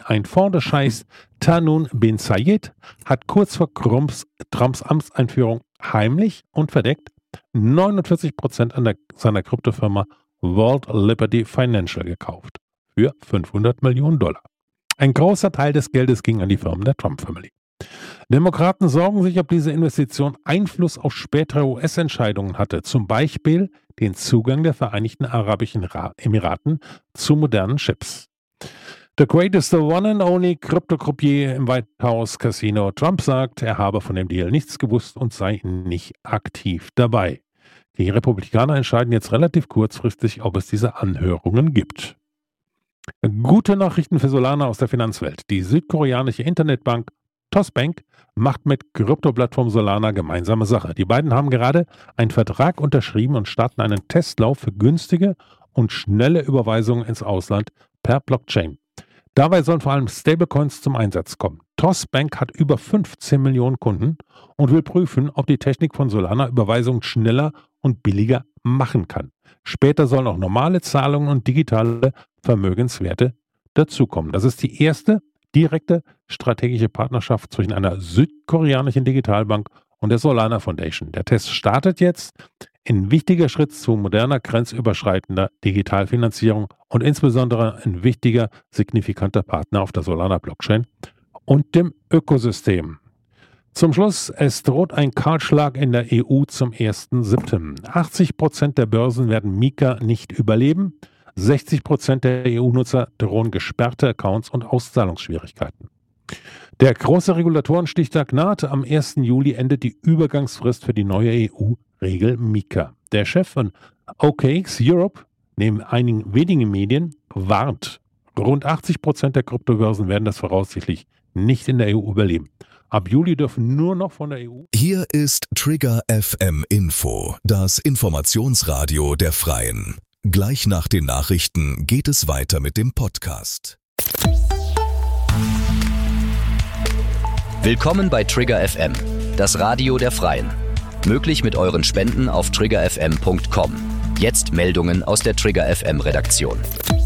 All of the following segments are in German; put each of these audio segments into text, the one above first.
Ein Fonds des Scheichs Tahnoon bin Zayed hat kurz vor Trumps Amtseinführung heimlich und verdeckt 49% seiner Kryptofirma World Liberty Financial gekauft. Für $500 Millionen. Ein großer Teil des Geldes ging an die Firmen der Trump-Family. Demokraten sorgen sich, ob diese Investition Einfluss auf spätere US-Entscheidungen hatte, zum Beispiel den Zugang der Vereinigten Arabischen Emiraten zu modernen Chips. The greatest, the one and only Krypto-Croupier im White House Casino. Trump sagt, er habe von dem Deal nichts gewusst und sei nicht aktiv dabei. Die Republikaner entscheiden jetzt relativ kurzfristig, ob es diese Anhörungen gibt. Gute Nachrichten für Solana aus der Finanzwelt. Die südkoreanische Internetbank Tosbank macht mit Krypto-Plattform Solana gemeinsame Sache. Die beiden haben gerade einen Vertrag unterschrieben und starten einen Testlauf für günstige und schnelle Überweisungen ins Ausland per Blockchain. Dabei sollen vor allem Stablecoins zum Einsatz kommen. Tosbank hat über 15 Millionen Kunden und will prüfen, ob die Technik von Solana Überweisungen schneller und billiger machen kann. Später sollen auch normale Zahlungen und digitale Vermögenswerte dazukommen. Das ist die erste direkte strategische Partnerschaft zwischen einer südkoreanischen Digitalbank und der Solana Foundation. Der Test startet jetzt. Ein wichtiger Schritt zu moderner, grenzüberschreitender Digitalfinanzierung und insbesondere ein wichtiger, signifikanter Partner auf der Solana-Blockchain und dem Ökosystem. Zum Schluss, es droht ein Kahlschlag in der EU zum 1.7. 80% der Börsen werden Mika nicht überleben. 60% der EU-Nutzer drohen gesperrte Accounts und Auszahlungsschwierigkeiten. Der große Regulatorenstichtag naht. Am 1. Juli endet die Übergangsfrist für die neue EU-Regel Mika. Der Chef von OKX Europe, neben einigen wenigen Medien, warnt. Rund 80% der Kryptobörsen werden das voraussichtlich nicht in der EU überleben. Ab Juli dürfen nur noch von der EU. Hier ist Trigger FM Info, das Informationsradio der Freien. Gleich nach den Nachrichten geht es weiter mit dem Podcast. Willkommen bei Trigger FM, das Radio der Freien. Möglich mit euren Spenden auf triggerfm.com. Jetzt Meldungen aus der Trigger FM Redaktion.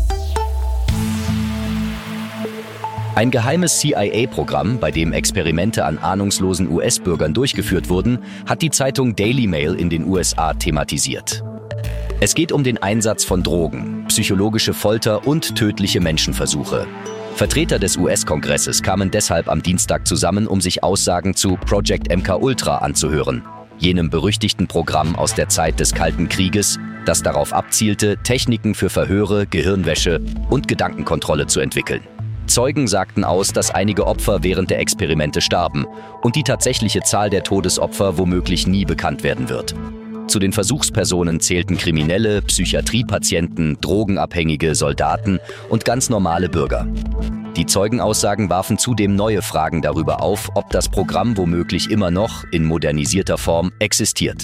Ein geheimes CIA-Programm, bei dem Experimente an ahnungslosen US-Bürgern durchgeführt wurden, hat die Zeitung Daily Mail in den USA thematisiert. Es geht um den Einsatz von Drogen, psychologische Folter und tödliche Menschenversuche. Vertreter des US-Kongresses kamen deshalb am Dienstag zusammen, um sich Aussagen zu Project MKUltra anzuhören, jenem berüchtigten Programm aus der Zeit des Kalten Krieges, das darauf abzielte, Techniken für Verhöre, Gehirnwäsche und Gedankenkontrolle zu entwickeln. Zeugen sagten aus, dass einige Opfer während der Experimente starben und die tatsächliche Zahl der Todesopfer womöglich nie bekannt werden wird. Zu den Versuchspersonen zählten Kriminelle, Psychiatriepatienten, Drogenabhängige, Soldaten und ganz normale Bürger. Die Zeugenaussagen warfen zudem neue Fragen darüber auf, ob das Programm womöglich immer noch in modernisierter Form existiert.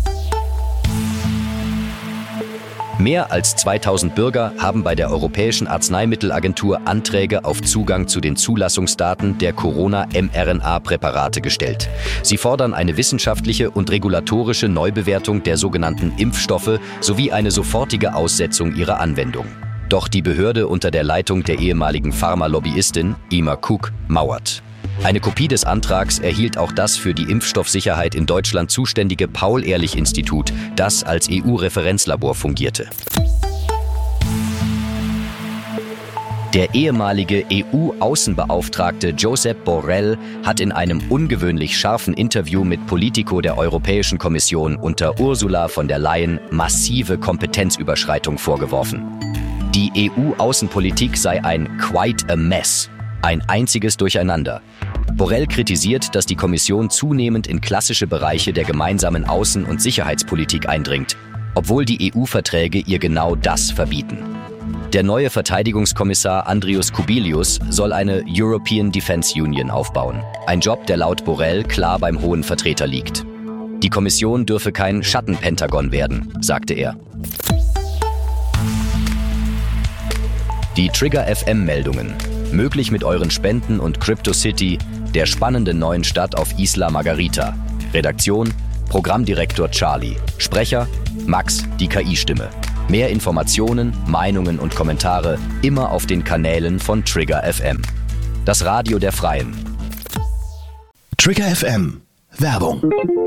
Mehr als 2000 Bürger haben bei der Europäischen Arzneimittelagentur Anträge auf Zugang zu den Zulassungsdaten der Corona-mRNA-Präparate gestellt. Sie fordern eine wissenschaftliche und regulatorische Neubewertung der sogenannten Impfstoffe sowie eine sofortige Aussetzung ihrer Anwendung. Doch die Behörde unter der Leitung der ehemaligen Pharmalobbyistin Emma Cook mauert. Eine Kopie des Antrags erhielt auch das für die Impfstoffsicherheit in Deutschland zuständige Paul-Ehrlich-Institut, das als EU-Referenzlabor fungierte. Der ehemalige EU-Außenbeauftragte Josep Borrell hat in einem ungewöhnlich scharfen Interview mit Politico der Europäischen Kommission unter Ursula von der Leyen massive Kompetenzüberschreitung vorgeworfen. Die EU-Außenpolitik sei ein quite a mess, ein einziges Durcheinander. Borrell kritisiert, dass die Kommission zunehmend in klassische Bereiche der gemeinsamen Außen- und Sicherheitspolitik eindringt, obwohl die EU-Verträge ihr genau das verbieten. Der neue Verteidigungskommissar Andrius Kubilius soll eine European Defence Union aufbauen. Ein Job, der laut Borrell klar beim hohen Vertreter liegt. Die Kommission dürfe kein Schattenpentagon werden, sagte er. Die Trigger FM-Meldungen. Möglich mit euren Spenden und CryptoCity, der spannenden neuen Stadt auf Isla Margarita. Redaktion, Programmdirektor Charlie. Sprecher, Max, die KI-Stimme. Mehr Informationen, Meinungen und Kommentare immer auf den Kanälen von Trigger FM. das Radio der Freien. Trigger FM Werbung.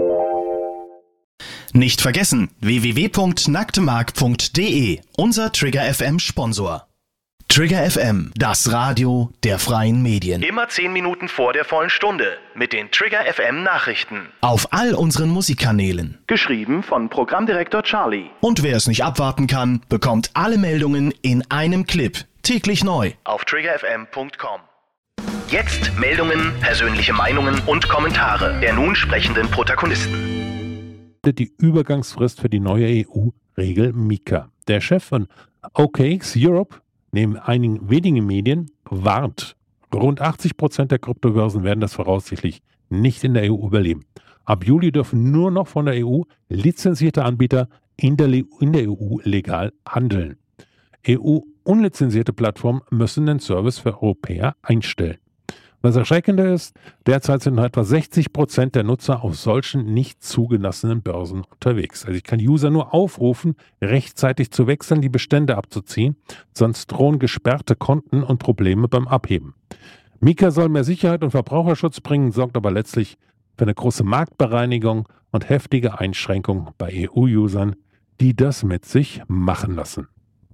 Nicht vergessen, www.nacktemark.de, unser Trigger FM Sponsor. Trigger FM, das Radio der freien Medien. Immer 10 Minuten vor der vollen Stunde mit den Trigger FM Nachrichten. Auf all unseren Musikkanälen. Geschrieben von Programmdirektor Charlie. Und wer es nicht abwarten kann, bekommt alle Meldungen in einem Clip. Täglich neu. Auf triggerfm.com. Jetzt Meldungen, persönliche Meinungen und Kommentare der nun sprechenden Protagonisten. Die Übergangsfrist für die neue EU-Regel MiCA. Der Chef von OKX Europe, neben einigen wenigen Medien, warnt, rund 80% der Kryptobörsen werden das voraussichtlich nicht in der EU überleben. Ab Juli dürfen nur noch von der EU lizenzierte Anbieter in der EU legal handeln. EU-unlizenzierte Plattformen müssen den Service für Europäer einstellen. Was erschreckender ist, derzeit sind nur etwa 60% der Nutzer auf solchen nicht zugelassenen Börsen unterwegs. Also ich kann User nur aufrufen, rechtzeitig zu wechseln, die Bestände abzuziehen, sonst drohen gesperrte Konten und Probleme beim Abheben. MiCA soll mehr Sicherheit und Verbraucherschutz bringen, sorgt aber letztlich für eine große Marktbereinigung und heftige Einschränkungen bei EU-Usern, die das mit sich machen lassen.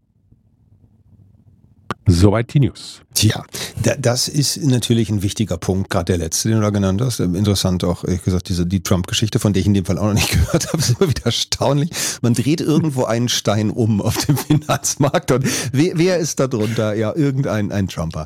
Soweit die News. Tja, das ist natürlich ein wichtiger Punkt, gerade der letzte, den du da genannt hast. Interessant auch, ehrlich gesagt, die Trump-Geschichte, von der ich in dem Fall auch noch nicht gehört habe, ist immer wieder erstaunlich. Man dreht irgendwo einen Stein um auf dem Finanzmarkt und wer ist da drunter? Ja, irgendein Trumper.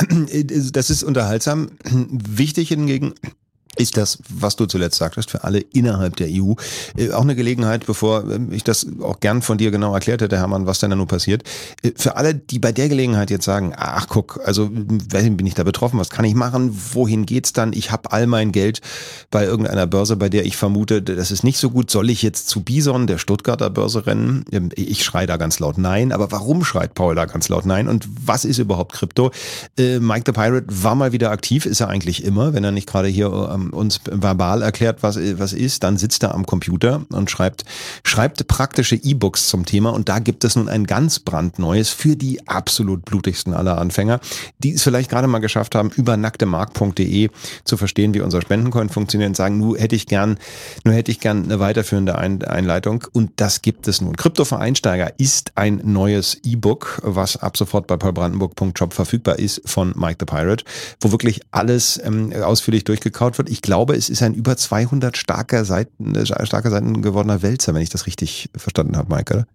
Das ist unterhaltsam. Wichtig hingegen ist das, was du zuletzt sagtest, für alle innerhalb der EU auch eine Gelegenheit, bevor ich das auch gern von dir genau erklärt hätte, Hermann, was denn da nun passiert, für alle, die bei der Gelegenheit jetzt sagen, ach guck, also bin ich da betroffen, was kann ich machen, wohin geht's dann, ich habe all mein Geld bei irgendeiner Börse, bei der ich vermute, das ist nicht so gut, soll ich jetzt zu Bison, der Stuttgarter Börse rennen? Ich schreie da ganz laut nein, aber warum schreit Paul da ganz laut nein und was ist überhaupt Krypto? Mike the Pirate war mal wieder aktiv, ist er eigentlich immer, wenn er nicht gerade hier uns verbal erklärt, was ist, dann sitzt er am Computer und schreibt praktische E-Books zum Thema und da gibt es nun ein ganz brandneues für die absolut blutigsten aller Anfänger, die es vielleicht gerade mal geschafft haben, über nacktemark.de zu verstehen, wie unser Spendencoin funktioniert und sagen, nur hätte ich gern eine weiterführende Einleitung und das gibt es nun. Krypto für Einsteiger ist ein neues E-Book, was ab sofort bei paulbrandenburg.shop verfügbar ist von Mike the Pirate, wo wirklich alles ausführlich durchgekaut wird. Ich glaube, es ist ein über 200 starke Seiten gewordener Wälzer, wenn ich das richtig verstanden habe, Mike, oder?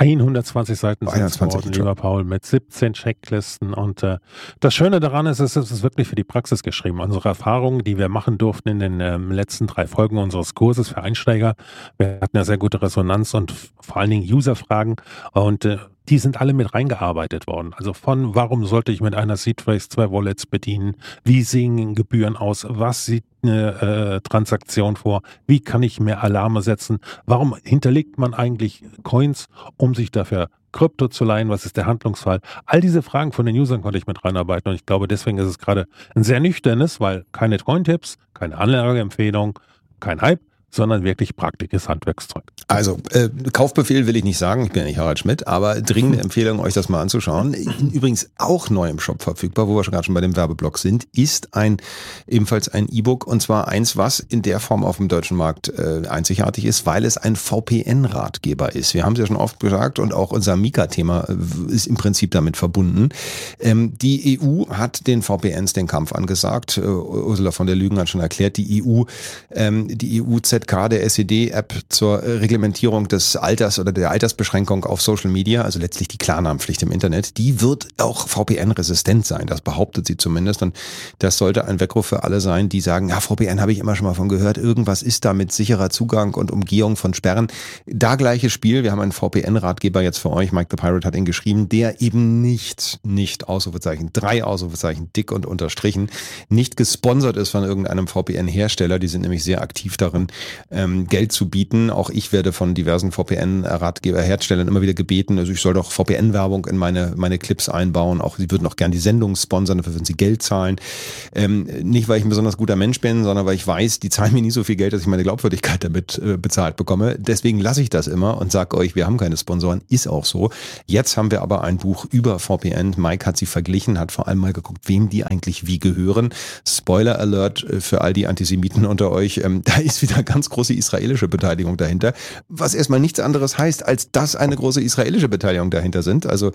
120 Seiten sind es geworden, lieber Paul, mit 17 Checklisten und das Schöne daran ist, es ist wirklich für die Praxis geschrieben. Unsere Erfahrungen, die wir machen durften in den letzten 3 Folgen unseres Kurses für Einsteiger, wir hatten ja sehr gute Resonanz und vor allen Dingen User-Fragen und die sind alle mit reingearbeitet worden. Also von, warum sollte ich mit einer Seedphrase 2 Wallets bedienen? Wie sehen Gebühren aus? Was sieht eine Transaktion vor? Wie kann ich mehr Alarme setzen? Warum hinterlegt man eigentlich Coins, um sich dafür Krypto zu leihen? Was ist der Handlungsfall? All diese Fragen von den Usern konnte ich mit reinarbeiten und ich glaube, deswegen ist es gerade ein sehr nüchternes, weil keine Coin-Tipps, keine Anlageempfehlung, kein Hype, sondern wirklich praktisches Handwerkszeug. Also, Kaufbefehl will ich nicht sagen, ich bin ja nicht Harald Schmidt, aber dringende Empfehlung, euch das mal anzuschauen. Übrigens auch neu im Shop verfügbar, wo wir gerade schon bei dem Werbeblock sind, ist ebenfalls ein E-Book und zwar eins, was in der Form auf dem deutschen Markt einzigartig ist, weil es ein VPN-Ratgeber ist. Wir haben es ja schon oft gesagt und auch unser MiCA-Thema ist im Prinzip damit verbunden. Die EU hat den VPNs den Kampf angesagt. Ursula von der Lügen hat schon erklärt, die EUZK, der SED-App zur Reglementierung des Alters oder der Altersbeschränkung auf Social Media, also letztlich die Klarnamenpflicht im Internet, die wird auch VPN-resistent sein. Das behauptet sie zumindest und das sollte ein Weckruf für alle sein, die sagen, ja, VPN habe ich immer schon mal von gehört, irgendwas ist da mit sicherer Zugang und Umgehung von Sperren. Da gleiches Spiel, wir haben einen VPN-Ratgeber jetzt für euch, Mike the Pirate hat ihn geschrieben, der eben nicht Ausrufezeichen, 3 Ausrufezeichen, dick und unterstrichen, nicht gesponsert ist von irgendeinem VPN-Hersteller, die sind nämlich sehr aktiv darin, Geld zu bieten. Auch ich werde von diversen VPN-Herstellern immer wieder gebeten, also ich soll doch VPN-Werbung in meine Clips einbauen. Auch sie würden auch gern die Sendung sponsern, dafür würden sie Geld zahlen. Nicht, weil ich ein besonders guter Mensch bin, sondern weil ich weiß, die zahlen mir nie so viel Geld, dass ich meine Glaubwürdigkeit damit bezahlt bekomme. Deswegen lasse ich das immer und sage euch, wir haben keine Sponsoren. Ist auch so. Jetzt haben wir aber ein Buch über VPN. Mike hat sie verglichen, hat vor allem mal geguckt, wem die eigentlich wie gehören. Spoiler Alert für all die Antisemiten unter euch. Da ist wieder ganz große israelische Beteiligung dahinter. Was erstmal nichts anderes heißt, als dass eine große israelische Beteiligung dahinter sind. Also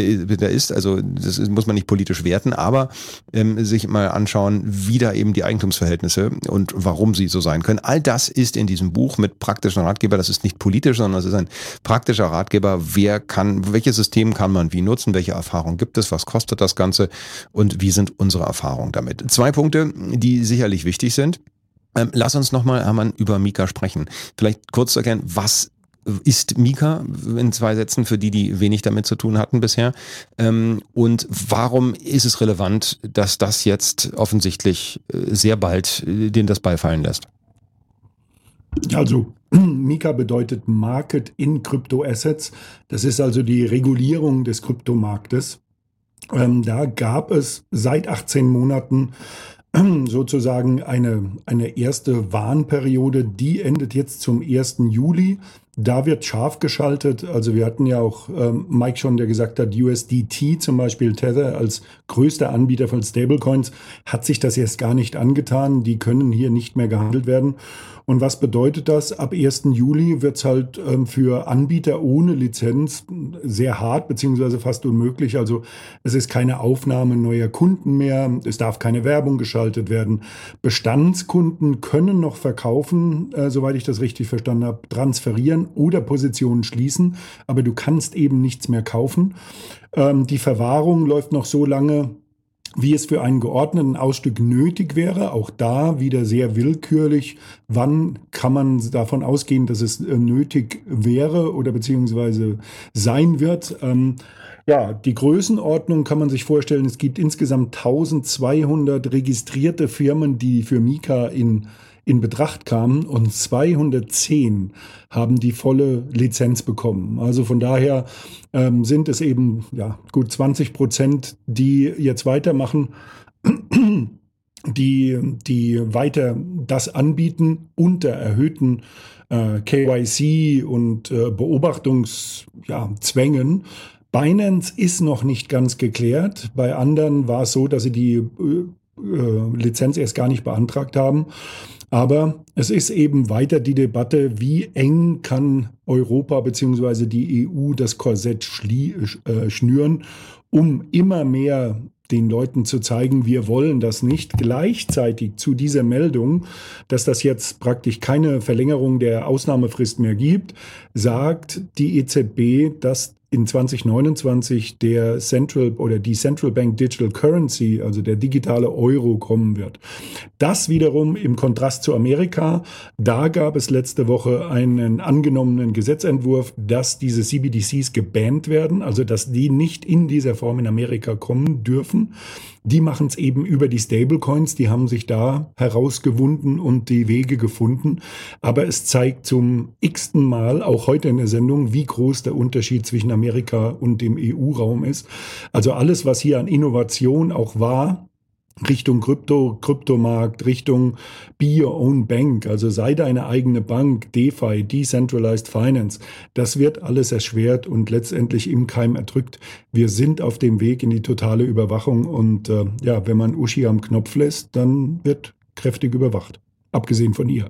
das muss man nicht politisch werten, aber sich mal anschauen, wie da eben die Eigentumsverhältnisse und warum sie so sein können. All das ist in diesem Buch mit praktischen Ratgeber. Das ist nicht politisch, sondern es ist ein praktischer Ratgeber. Welches System kann man wie nutzen? Welche Erfahrung gibt es? Was kostet das Ganze? Und wie sind unsere Erfahrungen damit? 2 Punkte, die sicherlich wichtig sind. Lass uns nochmal, Hermann, über Mika sprechen. Vielleicht kurz zu erklären, was ist Mika in 2 Sätzen für die wenig damit zu tun hatten bisher? Und warum ist es relevant, dass das jetzt offensichtlich sehr bald denen das Ball fallen lässt? Also Mika bedeutet Market in Crypto-Assets. Das ist also die Regulierung des Kryptomarktes. Da gab es seit 18 Monaten sozusagen eine erste Warnperiode, die endet jetzt zum 1. Juli. Da wird scharf geschaltet. Also wir hatten ja auch Mike schon, der gesagt hat, USDT zum Beispiel, Tether als größter Anbieter von Stablecoins, hat sich das erst gar nicht angetan. Die können hier nicht mehr gehandelt werden. Und was bedeutet das? Ab 1. Juli wird es halt für Anbieter ohne Lizenz sehr hart beziehungsweise fast unmöglich. Also es ist keine Aufnahme neuer Kunden mehr. Es darf keine Werbung geschaltet werden. Bestandskunden können noch verkaufen, soweit ich das richtig verstanden habe, transferieren oder Positionen schließen. Aber du kannst eben nichts mehr kaufen. Die Verwahrung läuft noch so lange, wie es für einen geordneten Ausstieg nötig wäre. Auch da wieder sehr willkürlich. Wann kann man davon ausgehen, dass es nötig wäre oder beziehungsweise sein wird? Die Größenordnung kann man sich vorstellen. Es gibt insgesamt 1200 registrierte Firmen, die für Mika in Betracht kamen und 210 haben die volle Lizenz bekommen. Also von daher sind es eben gut 20%, die jetzt weitermachen, die weiter das anbieten unter erhöhten KYC und Beobachtungszwängen. Binance ist noch nicht ganz geklärt. Bei anderen war es so, dass sie die Lizenz erst gar nicht beantragt haben. Aber es ist eben weiter die Debatte, wie eng kann Europa bzw. die EU das Korsett schnüren, um immer mehr den Leuten zu zeigen, wir wollen das nicht. Gleichzeitig zu dieser Meldung, dass das jetzt praktisch keine Verlängerung der Ausnahmefrist mehr gibt, sagt die EZB, dass in 2029 die Central Bank Digital Currency, also der digitale Euro, kommen wird. Das wiederum im Kontrast zu Amerika. Da gab es letzte Woche einen angenommenen Gesetzentwurf, dass diese CBDCs gebannt werden, also dass die nicht in dieser Form in Amerika kommen dürfen. Die machen es eben über die Stablecoins, die haben sich da herausgewunden und die Wege gefunden. Aber es zeigt zum x-ten Mal, auch heute in der Sendung, wie groß der Unterschied zwischen Amerika und dem EU-Raum ist. Also alles, was hier an Innovation auch war, Richtung Kryptomarkt, Richtung Be Your Own Bank, also sei deine eigene Bank, DeFi, Decentralized Finance, das wird alles erschwert und letztendlich im Keim erdrückt. Wir sind auf dem Weg in die totale Überwachung und wenn man Uschi am Knopf lässt, dann wird kräftig überwacht, abgesehen von ihr.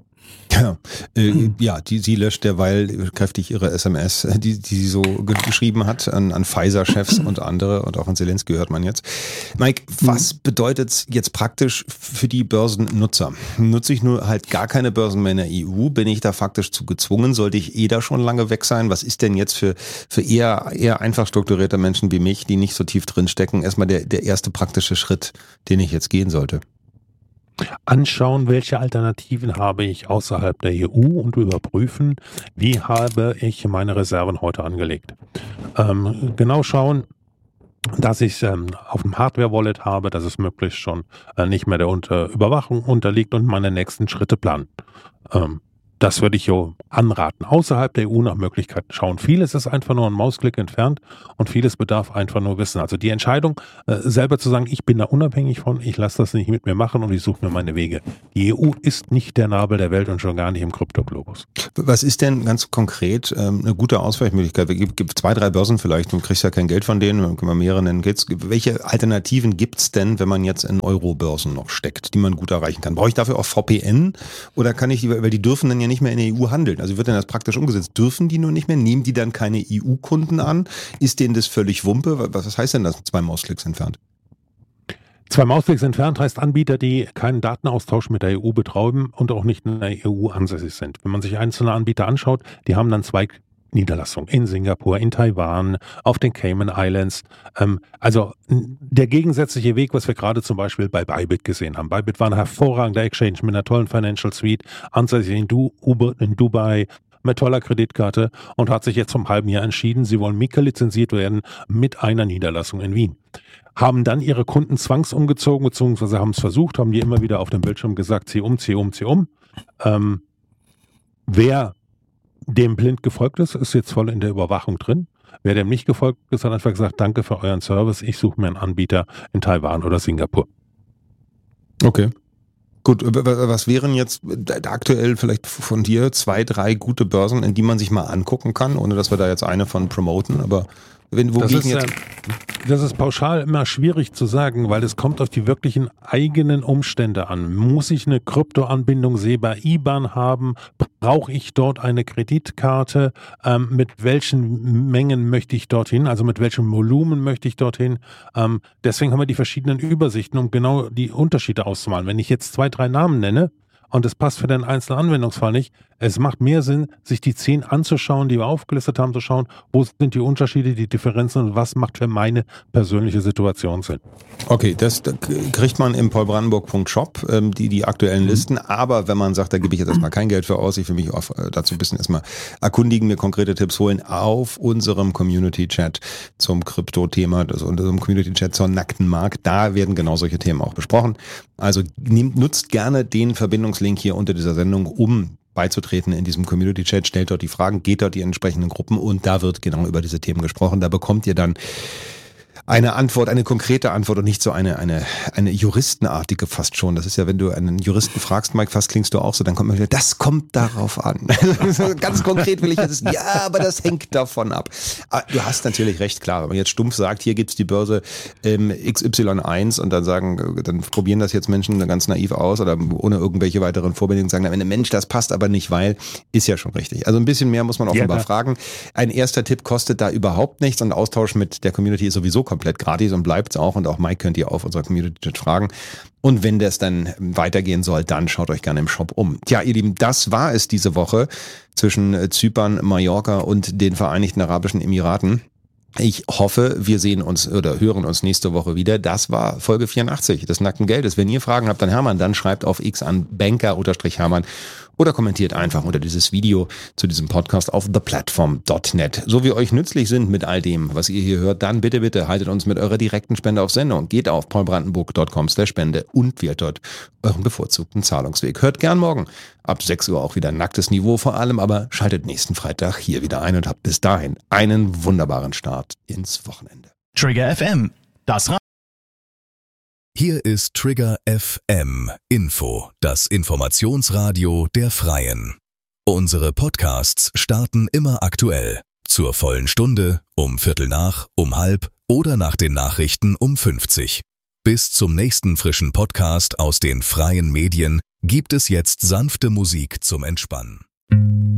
Sie löscht derweil kräftig ihre SMS, die sie so geschrieben hat an Pfizer-Chefs und andere und auch an Zelensky hört man jetzt. Mike, was bedeutet es jetzt praktisch für die Börsennutzer? Nutze ich nur halt gar keine Börsen mehr in der EU? Bin ich da faktisch zu gezwungen? Sollte ich da schon lange weg sein? Was ist denn jetzt für eher einfach strukturierte Menschen wie mich, die nicht so tief drin stecken, erstmal der erste praktische Schritt, den ich jetzt gehen sollte? Anschauen, welche Alternativen habe ich außerhalb der EU und überprüfen, wie habe ich meine Reserven heute angelegt. Genau schauen, dass ich auf dem Hardware-Wallet habe, dass es möglichst schon nicht mehr der Überwachung unterliegt und meine nächsten Schritte planen. Das würde ich so anraten. Außerhalb der EU nach Möglichkeiten schauen. Vieles ist einfach nur ein Mausklick entfernt und vieles bedarf einfach nur Wissen. Also die Entscheidung, selber zu sagen, ich bin da unabhängig von, ich lasse das nicht mit mir machen und ich suche mir meine Wege. Die EU ist nicht der Nabel der Welt und schon gar nicht im Kryptoglobus. Was ist denn ganz konkret eine gute Ausweichmöglichkeit? Es gibt 2, 3 Börsen vielleicht, du kriegst ja kein Geld von denen, können wir mehrere nennen. Welche Alternativen gibt es denn, wenn man jetzt in Euro-Börsen noch steckt, die man gut erreichen kann? Brauche ich dafür auch VPN oder kann ich die, weil die dürfen dann ja nicht mehr in der EU handeln. Also wird denn das praktisch umgesetzt? Dürfen die nur nicht mehr? Nehmen die dann keine EU-Kunden an? Ist denen das völlig Wumpe? Was heißt denn das, 2 Mausklicks entfernt? 2 Mausklicks entfernt heißt Anbieter, die keinen Datenaustausch mit der EU betreiben und auch nicht in der EU ansässig sind. Wenn man sich einzelne Anbieter anschaut, die haben dann 2 Niederlassungen in Singapur, in Taiwan, auf den Cayman Islands. Also der gegensätzliche Weg, was wir gerade zum Beispiel bei Bybit gesehen haben. Bybit war ein hervorragender Exchange mit einer tollen Financial Suite, ansässig in Dubai, mit toller Kreditkarte und hat sich jetzt vom halben Jahr entschieden, sie wollen MiCA lizenziert werden mit einer Niederlassung in Wien. Haben dann ihre Kunden zwangsumgezogen, beziehungsweise haben es versucht, haben die immer wieder auf dem Bildschirm gesagt, zieh um. Wer dem blind gefolgt ist jetzt voll in der Überwachung drin. Wer dem nicht gefolgt ist, hat einfach gesagt, danke für euren Service, ich suche mir einen Anbieter in Taiwan oder Singapur. Okay. Gut, was wären jetzt aktuell vielleicht von dir 2, 3 gute Börsen, in die man sich mal angucken kann, ohne dass wir da jetzt eine von promoten, aber das ist pauschal immer schwierig zu sagen, weil es kommt auf die wirklichen eigenen Umstände an. Muss ich eine Kryptoanbindung SEPA IBAN haben? Brauche ich dort eine Kreditkarte? Mit welchen Mengen möchte ich dorthin? Also mit welchem Volumen möchte ich dorthin? Deswegen haben wir die verschiedenen Übersichten, um genau die Unterschiede auszumalen. Wenn ich jetzt 2, 3 Namen nenne, und es passt für den einzelnen Anwendungsfall nicht. Es macht mehr Sinn, sich die 10 anzuschauen, die wir aufgelistet haben, zu schauen, wo sind die Unterschiede, die Differenzen und was macht für meine persönliche Situation Sinn. Okay, das kriegt man im paulbrandenburg.shop, die aktuellen Listen, aber wenn man sagt, da gebe ich jetzt erstmal kein Geld für aus, ich will mich auch dazu ein bisschen erstmal erkundigen, mir konkrete Tipps holen, auf unserem Community-Chat zum Krypto-Thema, also unserem Community-Chat zur nackten Mark, da werden genau solche Themen auch besprochen. Also nutzt gerne den Verbindungslink hier unter dieser Sendung, um beizutreten in diesem Community-Chat, stellt dort die Fragen, geht dort die entsprechenden Gruppen und da wird genau über diese Themen gesprochen. Da bekommt ihr dann eine Antwort, eine konkrete Antwort und nicht so eine juristenartige fast schon. Das ist ja, wenn du einen Juristen fragst, Mike, fast klingst du auch so, dann kommt man wieder, das kommt darauf an. Ganz konkret will ich jetzt, ja, aber das hängt davon ab. Aber du hast natürlich recht, klar, wenn man jetzt stumpf sagt, hier gibt's die Börse XY1 und dann probieren das jetzt Menschen ganz naiv aus oder ohne irgendwelche weiteren Vorbedingungen sagen, wenn der Mensch, das passt aber nicht, weil, ist ja schon richtig. Also ein bisschen mehr muss man offenbar fragen. Ein erster Tipp kostet da überhaupt nichts und Austausch mit der Community ist sowieso komplett gratis und bleibt's auch und auch Mike könnt ihr auf unserer Community-Chat fragen. Und wenn das dann weitergehen soll, dann schaut euch gerne im Shop um. Tja, ihr Lieben, das war es diese Woche zwischen Zypern, Mallorca und den Vereinigten Arabischen Emiraten. Ich hoffe, wir sehen uns oder hören uns nächste Woche wieder. Das war Folge 84 des Nackten Geldes. Wenn ihr Fragen habt an Hermann, dann schreibt auf X an banker_Hermann oder kommentiert einfach unter dieses Video zu diesem Podcast auf theplatform.net. So wie euch nützlich sind mit all dem, was ihr hier hört, dann bitte haltet uns mit eurer direkten Spende auf Sendung. Geht auf paulbrandenburg.com/Spende und wählt dort euren bevorzugten Zahlungsweg. Hört gern morgen ab 6 Uhr auch wieder nacktes Niveau vor allem, aber schaltet nächsten Freitag hier wieder ein und habt bis dahin einen wunderbaren Start ins Wochenende. Trigger FM, das Hier ist Trigger FM Info, das Informationsradio der Freien. Unsere Podcasts starten immer aktuell. Zur vollen Stunde, um 7:15, um 12:30 oder nach den Nachrichten um 50. Bis zum nächsten frischen Podcast aus den freien Medien gibt es jetzt sanfte Musik zum Entspannen.